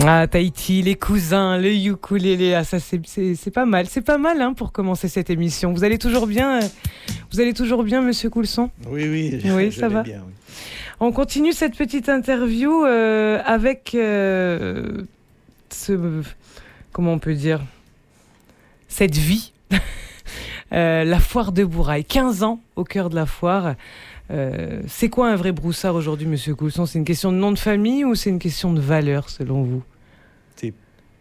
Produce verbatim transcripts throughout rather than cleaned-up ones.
Ah, Tahiti, les cousins, le ukulélé, ah, ça c'est, c'est, c'est pas mal, c'est pas mal hein, pour commencer cette émission. Vous allez toujours bien, euh, vous allez toujours bien, Monsieur Coulson? Oui, oui, oui, je ça vais va. bien. Oui. On continue cette petite interview euh, avec euh, ce, comment on peut dire, cette vie, euh, la foire de Bourail, quinze ans au cœur de la foire. Euh, c'est quoi un vrai broussard aujourd'hui, Monsieur Coulson? C'est une question de nom de famille ou c'est une question de valeur, selon vous? C'est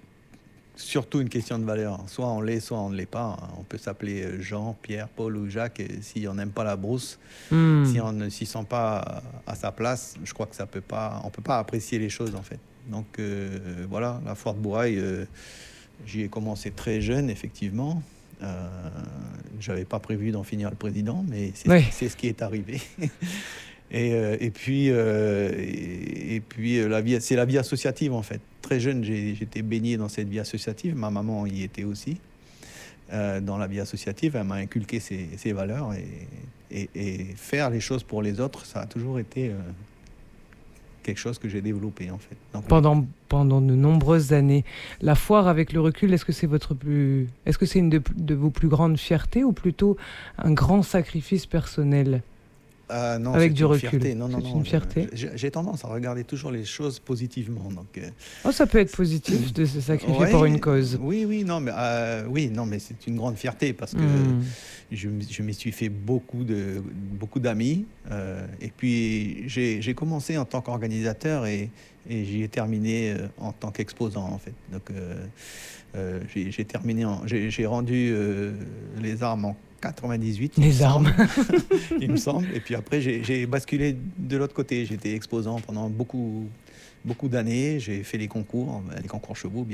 surtout une question de valeur. Soit on l'est, soit on ne l'est pas. On peut s'appeler Jean, Pierre, Paul ou Jacques. Et si on n'aime pas la brousse, mmh. si on ne s'y sent pas à sa place, je crois que ça peut pas. On peut pas apprécier les choses en fait. Donc euh, voilà, la foire de Bourail, euh, j'y ai commencé très jeune, effectivement. Euh, j'avais pas prévu d'en finir le président, mais c'est, oui. c'est ce qui est arrivé. et, euh, et puis, euh, et, et puis la vie, c'est la vie associative en fait. Très jeune, j'ai, j'étais baigné dans cette vie associative. Ma maman y était aussi euh, dans la vie associative. Elle m'a inculqué ces, ces valeurs et, et, et faire les choses pour les autres, ça a toujours été euh, quelque chose que j'ai développé en fait. Donc, pendant pendant de nombreuses années, la foire avec le recul, est-ce que c'est votre plus, est-ce que c'est une de, de vos plus grandes fiertés ou plutôt un grand sacrifice personnel? Euh, non, avec c'est du une recul. Fierté. Non, non, c'est non, une fierté. J'ai, j'ai tendance à regarder toujours les choses positivement. Donc, euh... oh, ça peut être positif de se sacrifier ouais, pour une cause. Oui, oui, non, mais euh, oui, non, mais c'est une grande fierté parce que mmh. je, je m'y suis fait beaucoup de beaucoup d'amis. Euh, et puis j'ai, j'ai commencé en tant qu'organisateur et, et j'y ai terminé en tant qu'exposant en fait. Donc euh, euh, j'ai, j'ai terminé, en, j'ai, j'ai rendu euh, les armes en quatre-vingt-dix-huit. Les armes. Il me semble. Et puis après, j'ai, j'ai basculé de l'autre côté. J'étais exposant pendant beaucoup, beaucoup d'années. J'ai fait les concours, les concours chevaux, bien